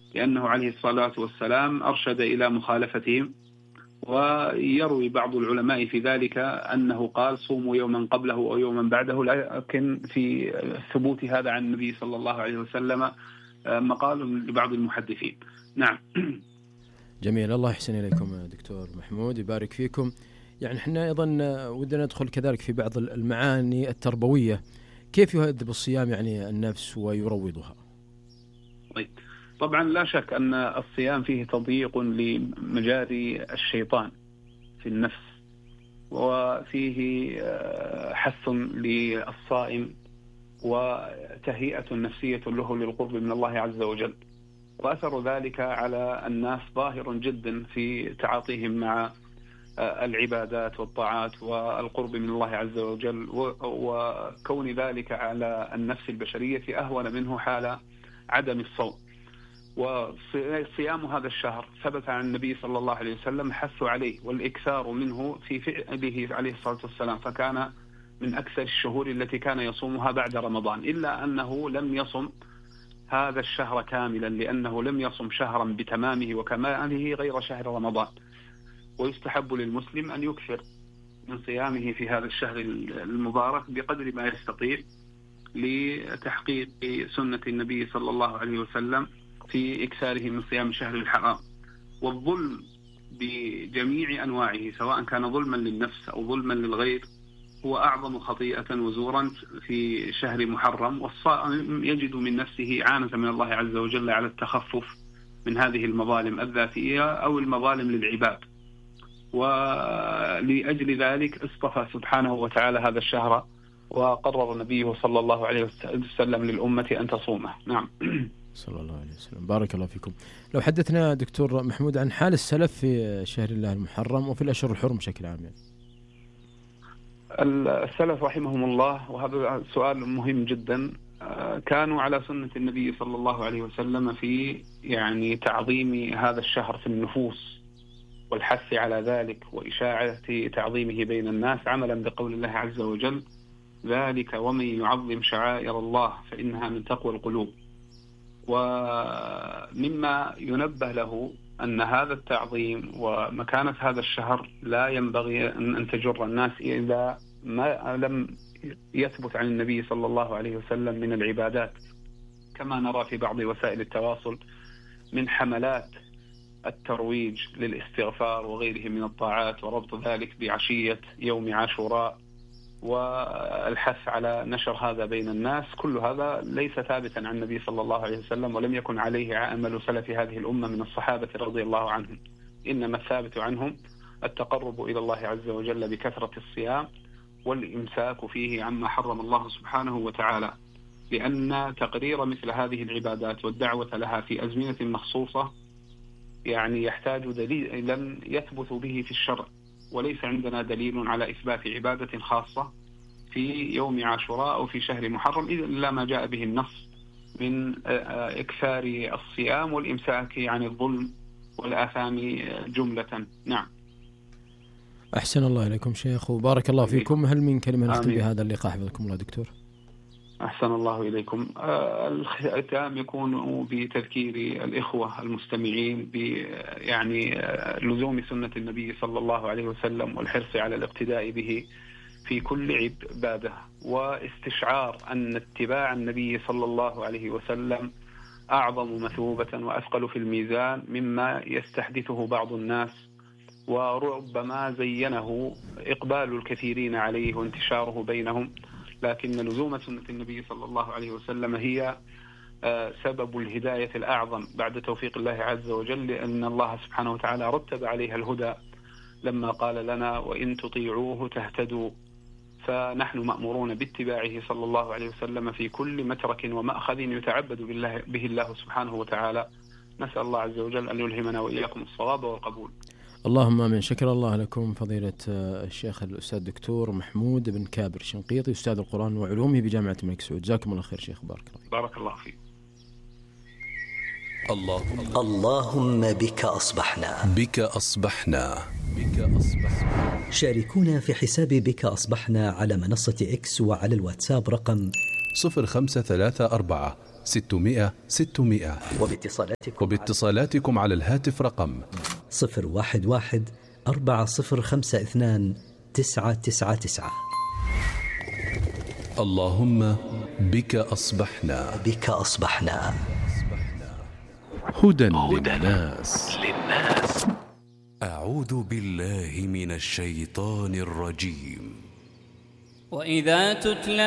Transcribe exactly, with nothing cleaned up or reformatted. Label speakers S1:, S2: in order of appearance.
S1: لأنه عليه الصلاة والسلام أرشد إلى مخالفتهم. ويروي بعض العلماء في ذلك أنه قال صوموا يوما قبله أو يوما بعده، لكن في ثبوت هذا عن النبي صلى الله عليه وسلم مقال لبعض المحدثين. نعم.
S2: جميل، الله يحسن إليكم دكتور محمود، يبارك فيكم. يعني احنا أيضا ودنا ندخل كذلك في بعض المعاني التربوية، كيف يهذب الصيام يعني النفس ويروضها؟
S1: طيب، طبعا لا شك أن الصيام فيه تضييق لمجاري الشيطان في النفس، وفيه حث للصائم وتهيئة نفسية له للقرب من الله عز وجل، وأثر ذلك على الناس ظاهر جدا في تعاطيهم مع العبادات والطاعات والقرب من الله عز وجل، وكون ذلك على النفس البشرية أهون منه حال عدم الصوم. وصيام هذا الشهر ثبت عن النبي صلى الله عليه وسلم حث عليه والإكثار منه في فعله عليه الصلاة والسلام، فكان من أكثر الشهور التي كان يصومها بعد رمضان، إلا أنه لم يصم هذا الشهر كاملا، لأنه لم يصم شهرا بتمامه وكماله غير شهر رمضان. ويستحب للمسلم أن يكثر من صيامه في هذا الشهر المبارك بقدر ما يستطيع لتحقيق سنة النبي صلى الله عليه وسلم في إكثاره من صيام شهر الحرام. والظلم بجميع أنواعه سواء كان ظلما للنفس أو ظلما للغير هو أعظم خطيئة وزورا في شهر محرم، والصائم يجد من نفسه إعانة من الله عز وجل على التخفف من هذه المظالم الذاتية أو المظالم للعباد. ولأجل ذلك اصطفى سبحانه وتعالى هذا الشهر، وقرر نبيه صلى الله عليه وسلم للأمة أن تصومه. نعم.
S2: صلى الله عليه وسلم. بارك الله فيكم. لو حدثنا دكتور محمود عن حال السلف في شهر الله المحرم وفي الأشهر الحرم بشكل عام. يعني
S1: السلف رحمهم الله، وهذا سؤال مهم جدا، كانوا على سنة النبي صلى الله عليه وسلم في يعني تعظيم هذا الشهر في النفوس والحث على ذلك وإشاعة تعظيمه بين الناس، عملا بقول الله عز وجل ذلك ومن يعظم شعائر الله فإنها من تقوى القلوب. ومما ينبه له أن هذا التعظيم ومكانة هذا الشهر لا ينبغي أن تجر الناس إذا ما لم يثبت عن النبي صلى الله عليه وسلم من العبادات، كما نرى في بعض وسائل التواصل من حملات الترويج للاستغفار وغيره من الطاعات، وربط ذلك بعشية يوم عاشوراء والحث على نشر هذا بين الناس. كل هذا ليس ثابتا عن النبي صلى الله عليه وسلم، ولم يكن عليه عمل سلف هذه الأمة من الصحابة رضي الله عنهم، إنما الثابت عنهم التقرب إلى الله عز وجل بكثرة الصيام والإمساك فيه عما حرم الله سبحانه وتعالى، لأن تقرير مثل هذه العبادات والدعوة لها في أزمنة مخصوصة يعني يحتاج دليلا يثبت به في الشرع، وليس عندنا دليل على إثبات عبادة خاصة في يوم عاشوراء أو في شهر محرم إلا ما جاء به النص من إكثار الصيام والإمساك عن الظلم والآثام جملة. نعم.
S2: أحسن الله إليكم شيخ وبارك الله فيكم. هل من كلمة نختم بهذا اللقاء حفظكم الله دكتور؟
S1: أحسن الله إليكم. الختام يكون بتذكير الإخوة المستمعين ب يعني لزوم سنة النبي صلى الله عليه وسلم والحرص على الاقتداء به في كل عبادة، واستشعار أن اتباع النبي صلى الله عليه وسلم أعظم مثوبة وأثقل في الميزان مما يستحدثه بعض الناس، وربما زينه إقبال الكثيرين عليه وانتشاره بينهم، لكن لزوم سنة النبي صلى الله عليه وسلم هي سبب الهداية الأعظم بعد توفيق الله عز وجل، لأن الله سبحانه وتعالى رتب عليها الهدى لما قال لنا وإن تطيعوه تهتدوا. فنحن مأمورون باتباعه صلى الله عليه وسلم في كل مترك ومأخذ يتعبد بالله به الله سبحانه وتعالى. نسأل الله عز وجل أن يلهمنا وإياكم الصواب والقبول.
S2: اللهم آمين. شكر الله لكم فضيلة الشيخ الأستاذ الدكتور محمود بن كابر شنقيطي أستاذ القرآن وعلومه بجامعة الملك سعود. جزاكم الله خير شيخ. بارك الله.
S1: بارك الله فيك.
S3: اللهم اللهم بك أصبحنا
S4: بك أصبحنا بك أصبحنا.
S3: شاركونا في حساب بك أصبحنا على منصة إكس وعلى الواتساب رقم
S4: صفر خمسة ثلاثة أربعة ستمائة ستمائة.
S3: وباتصالاتكم,
S4: وباتصالاتكم على الهاتف رقم
S3: صفر واحد واحد أربعة صفر خمسة اثنان تسعة تسعة تسعة.
S4: اللهم بك أصبحنا.
S3: بك أصبحنا.
S4: هدى للناس.
S5: أعوذ بالله من الشيطان الرجيم.
S6: وإذا تتلى